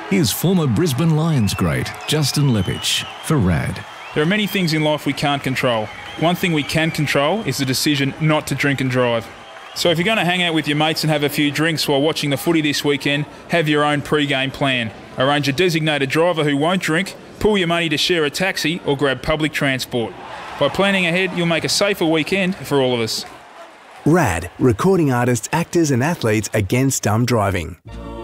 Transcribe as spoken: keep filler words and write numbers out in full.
Here's former Brisbane Lions great Justin Leppich for RAD. There are many things in life we can't control. One thing we can control is the decision not to drink and drive. So if you're going to hang out with your mates and have a few drinks while watching the footy this weekend, have your own pre-game plan. Arrange a designated driver who won't drink, pool your money to share a taxi or grab public transport. By planning ahead, you'll make a safer weekend for all of us. RAD, recording artists, actors and athletes against dumb driving.